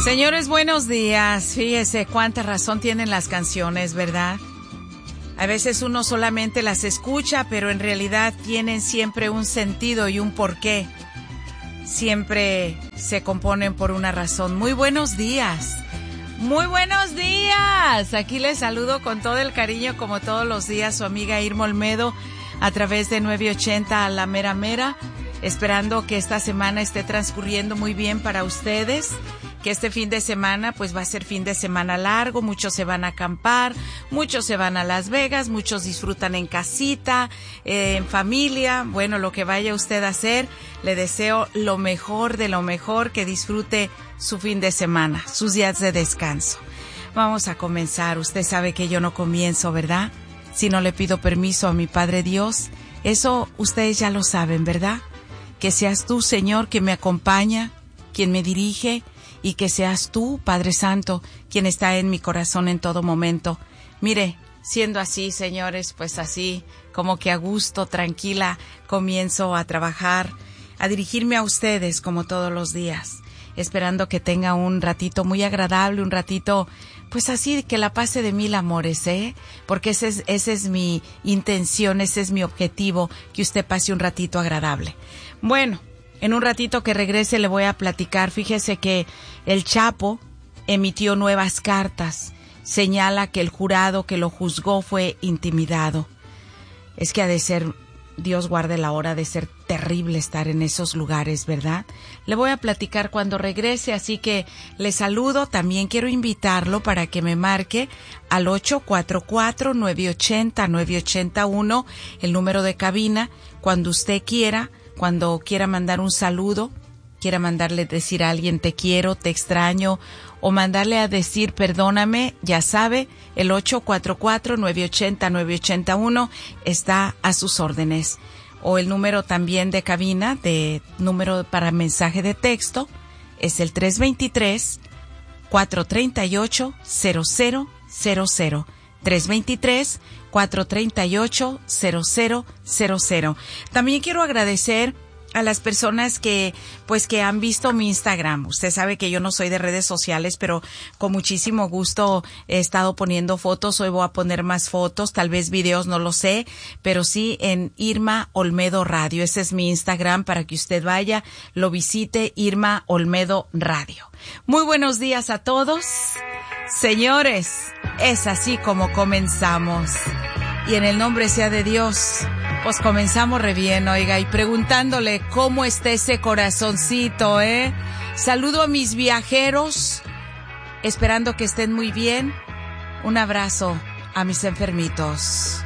Señores, buenos días. Fíjese cuánta razón tienen las canciones, ¿verdad? A veces uno solamente las escucha, pero en realidad tienen siempre un sentido y un porqué. Siempre se componen por una razón. Muy buenos días. Muy buenos días. Aquí les saludo con todo el cariño, como todos los días, su amiga Irma Olmedo, a través de 980 a la mera mera, esperando que esta semana esté transcurriendo muy bien para ustedes, que este fin de semana pues va a ser fin de semana largo, muchos se van a acampar, muchos se van a Las Vegas, muchos disfrutan en casita, en familia. Bueno, lo que vaya usted a hacer, le deseo lo mejor de lo mejor, que disfrute su fin de semana, sus días de descanso. Vamos a comenzar. Usted sabe que yo no comienzo, ¿verdad?, si no le pido permiso a mi Padre Dios. Eso ustedes ya lo saben, ¿verdad? Que seas tú, Señor, quien me acompaña, quien me dirige, y que seas tú, Padre Santo, quien está en mi corazón en todo momento. Mire, siendo así, señores, pues así, como que a gusto, tranquila, comienzo a trabajar, a dirigirme a ustedes como todos los días, esperando que tenga un ratito muy agradable, un ratito, pues así, que la pase de mil amores, porque esa es mi intención, ese es mi objetivo, que usted pase un ratito agradable. Bueno, en un ratito que regrese le voy a platicar. Fíjese que el Chapo emitió nuevas cartas. Señala que el jurado que lo juzgó fue intimidado. Es que ha de ser, Dios guarde la hora, de ser terrible estar en esos lugares, ¿verdad? Le voy a platicar cuando regrese, así que le saludo. También quiero invitarlo para que me marque al 844-980-981, el número de cabina, cuando usted quiera. Cuando quiera mandar un saludo, quiera mandarle decir a alguien te quiero, te extraño, o mandarle a decir perdóname, ya sabe, el 844-980-981 está a sus órdenes. O el número también de cabina, de número para mensaje de texto, es el 323-438-0000. 323-438-0000. También quiero agradecer a las personas que han visto mi Instagram. Usted sabe que yo no soy de redes sociales, pero con muchísimo gusto he estado poniendo fotos. Hoy voy a poner más fotos, tal vez videos, no lo sé, pero sí en Irma Olmedo Radio. Ese es mi Instagram para que usted vaya, lo visite, Irma Olmedo Radio. Muy buenos días a todos. Señores, es así como comenzamos. Y en el nombre sea de Dios, pues comenzamos re bien, oiga, y preguntándole cómo está ese corazoncito, Saludo a mis viajeros, esperando que estén muy bien. Un abrazo a mis enfermitos.